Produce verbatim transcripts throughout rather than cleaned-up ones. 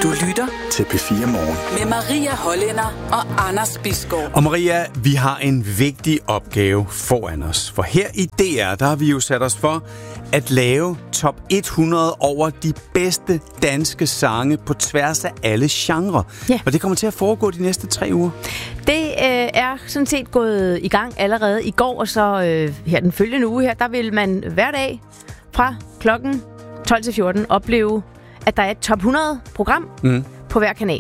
Du lytter til P fire Morgen med Maria Hollænder og Anders Bisgaard. Og Maria, vi har en vigtig opgave foran os. For her i D R, der har vi jo sat os for at lave top hundrede over de bedste danske sange på tværs af alle genrer. Ja. Og det kommer til at foregå de næste tre uger. Det øh, er sådan set gået i gang allerede i går, og så øh, her den følgende uge her, der vil man hver dag fra klokken tolv til fjorten opleve, at der er et top hundrede program mm. på hver kanal.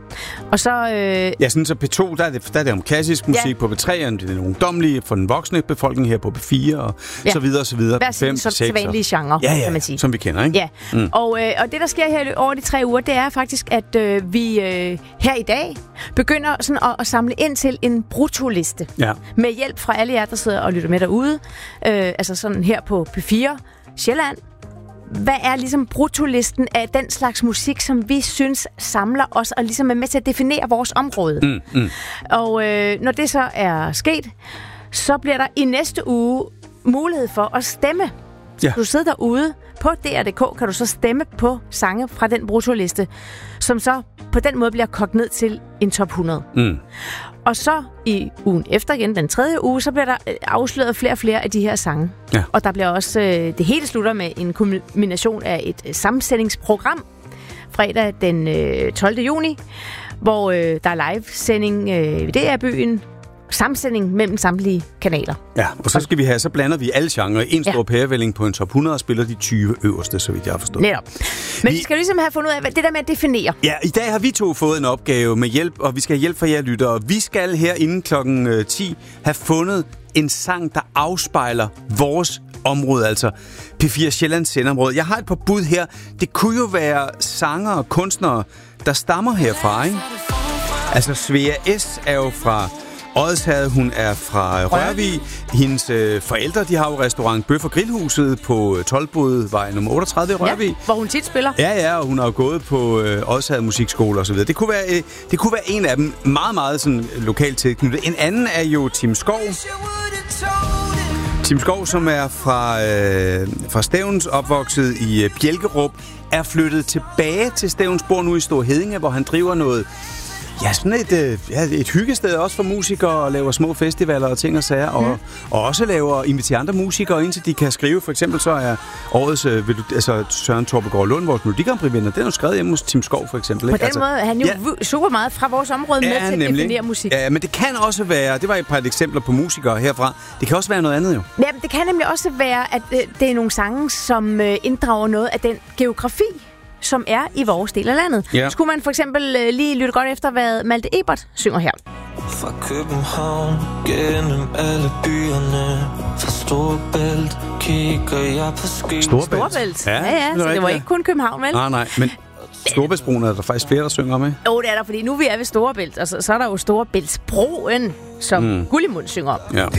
Og så... Øh, ja, sådan så P to, der er det, der er det om klassisk musik, ja. På P tre, og det er nogle ungdomlige for den voksne befolkning her på P fire, og ja. så videre, og så videre. Hver sin sædvanlige genre, ja, ja, kan man sige. Som vi kender, ikke? Ja, mm. og, øh, og det, der sker her over de tre uger, det er faktisk, at øh, vi øh, her i dag begynder sådan at, at samle ind til en brutoliste. Ja. Med hjælp fra alle jer, der sidder og lytter med derude. Øh, altså sådan her på P fire Sjælland. Hvad er ligesom brutolisten af den slags musik, som vi synes samler os og ligesom er med til at definere vores område? Mm, mm. Og øh, når det så er sket, så bliver der i næste uge mulighed for at stemme. Ja. Du sidder derude på D R punktum d k, kan du så stemme på sange fra den brutoliste, som så på den måde bliver kogt ned til en top hundrede. Mm. Og så i ugen efter igen, den tredje uge, så bliver der afsløret flere og flere af de her sange. Ja. Og der bliver også, øh, det hele slutter med en kombination af et øh, sammensætningsprogram fredag den øh, tolvte juni, hvor øh, der er live-sending øh, i D R-byen, sammensætning mellem samtlige kanaler. Ja, og så skal vi have, så blander vi alle genrer i en stor ja. pærevælling på en top hundrede og spiller de tyve øverste, så vidt jeg har forstået. Netop. Men vi, vi skal ligesom have fundet ud af, hvad det der med at definere. Ja, i dag har vi to fået en opgave med hjælp, og vi skal have hjælp fra jer lyttere. Vi skal her inden klokken ti have fundet en sang, der afspejler vores område, altså P fire Sjællands sendeområde. Jeg har et par bud her. Det kunne jo være sanger og kunstnere, der stammer herfra, ikke? Altså Svea S. er jo fra Odsherred, hun er fra Rørvig. Hendes øh, forældre, de har jo restaurant Bøf og Grillhuset på Toldbodvej nummer otteogtredive i Rørvig. Ja, hvor hun tit spiller. Ja, ja, og hun har jo gået på øh, Odsherred Musikskole og så videre. Det kunne være, øh, det kunne være en af dem, meget, meget sådan lokalt tilknyttet. En anden er jo Tim Skov. Tim Skov, som er fra, øh, fra Stevns, opvokset i øh, Bjælkerup, er flyttet tilbage til Stevns, bor nu i Store Heddinge, hvor han driver noget... Ja, sådan et, øh, ja, et hyggested også for musikere, og laver små festivaler og ting og sager, og, mm. og også laver, inviterer andre musikere ind, så de kan skrive. For eksempel så er årets, øh, vil du, altså Søren Torbegaard Lund, vores Melodi Grand Prix-vinder, den er jo skrevet hjemme hos Tim Skov, for eksempel. På Ikke? den altså, måde er han jo ja, super meget fra vores område med ja, til at definere musik. Ja, men det kan også være, det var et par eksempler på musikere herfra, det kan også være noget andet jo. Ja, men det kan nemlig også være, at øh, det er nogle sange, som øh, inddrager noget af den geografi, som er i vores del af landet. Ja. Skulle man for eksempel øh, lige lytte godt efter, hvad Malte Ebert synger her. Fra København, gennem alle byerne, fra Storebælt, kigger jeg på skyen. Storebælt? Storebælt. Ja, ja, ja, så det var ikke kun København, vel? Nej, nej, men Storebæltsbroen er der faktisk flere, der synger om, ikke? Jo, det er der, fordi nu vi er ved Storebælt, og så, så er der jo Storebæltsbroen, som mm. Gullimund synger om. Ja.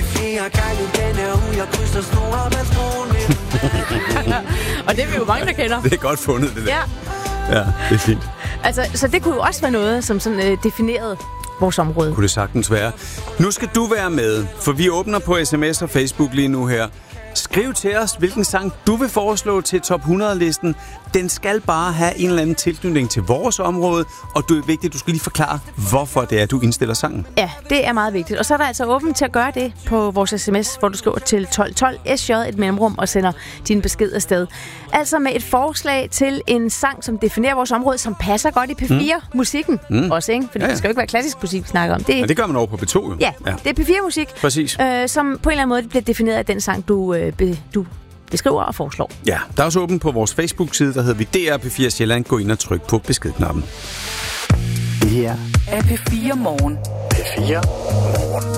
Og det er vi jo mange, der kender. Det er godt fundet, det der. Ja, ja, det er fint. Altså, så det kunne jo også være noget, som sådan øh, definerede vores område. Kunne det sagtens være. Nu skal du være med, for vi åbner på sms og Facebook lige nu her. Skriv til os, hvilken sang du vil foreslå til top hundrede-listen. Den skal bare have en eller anden tilknytning til vores område, og det er vigtigt, du skal lige forklare, hvorfor det er, du indstiller sangen. Ja, det er meget vigtigt. Og så er der altså åbent til at gøre det på vores sms, hvor du skriver til tolv tolv S J et mellemrum og sender din besked afsted. Altså med et forslag til en sang, som definerer vores område, som passer godt i P fire-musikken mm. også, ikke? Fordi ja, ja. Det skal jo ikke være klassisk musik, vi snakker om. Det, ja, det gør man over på P to, jo. Ja, ja. Det er P fire-musik, præcis. Øh, som på en eller anden måde bliver defineret af den sang, du, øh, be, du beskriver og foreslår. Ja, der er også åbent på vores Facebook-side, der hedder vi D R P fire Sjælland. Gå ind og tryk på beskedknappen. Det her er P fire Morgen. P fire Morgen.